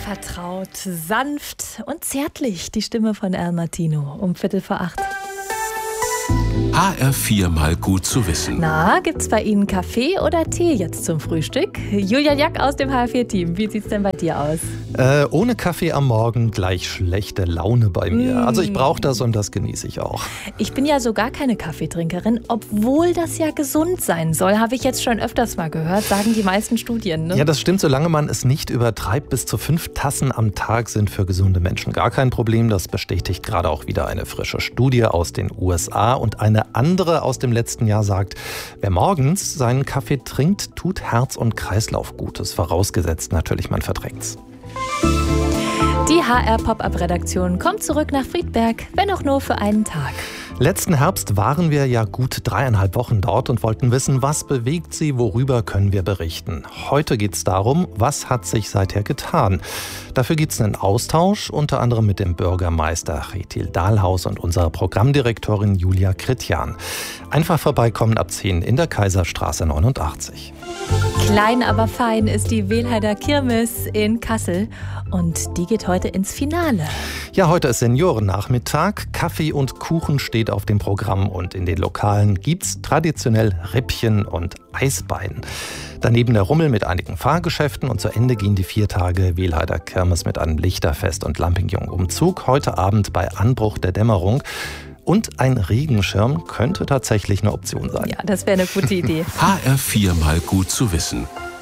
Vertraut, sanft und zärtlich die Stimme von El Martino um 7:45. HR4 mal gut zu wissen. Na, gibt's bei Ihnen Kaffee oder Tee jetzt zum Frühstück? Julian Jack aus dem HR4-Team, wie sieht's denn bei dir aus? Ohne Kaffee am Morgen gleich schlechte Laune bei mir. Also ich brauche das und das genieße ich auch. Ich bin ja so gar keine Kaffeetrinkerin, obwohl das ja gesund sein soll, habe ich jetzt schon öfters mal gehört, sagen die meisten Studien. Ne? Ja, das stimmt, solange man es nicht übertreibt. Bis zu 5 Tassen am Tag sind für gesunde Menschen gar kein Problem. Das bestätigt gerade auch wieder eine frische Studie aus den USA. Und eine andere aus dem letzten Jahr sagt, wer morgens seinen Kaffee trinkt, tut Herz und Kreislauf Gutes. Vorausgesetzt natürlich, man verträgt's. Die HR-Pop-Up-Redaktion kommt zurück nach Friedberg, wenn auch nur für einen Tag. Letzten Herbst waren wir ja gut 3,5 Wochen dort und wollten wissen, was bewegt sie, worüber können wir berichten. Heute geht es darum, was hat sich seither getan. Dafür gibt es einen Austausch, unter anderem mit dem Bürgermeister Kjetil Dahlhaus und unserer Programmdirektorin Julia Kritjan. Einfach vorbeikommen ab 10 in der Kaiserstraße 89. Klein, aber fein ist die Wehlheider Kirmes in Kassel und die geht heute ins Finale. Ja, heute ist Seniorennachmittag. Kaffee und Kuchen steht auf dem Programm und in den Lokalen gibt's traditionell Rippchen und Eisbein. Daneben der Rummel mit einigen Fahrgeschäften und zu Ende gehen die 4 Tage Wehlheider Kirmes mit einem Lichterfest und Lampignonumzug. Heute Abend bei Anbruch der Dämmerung. Und ein Regenschirm könnte tatsächlich eine Option sein. Ja, das wäre eine gute Idee. HR4 mal gut zu wissen.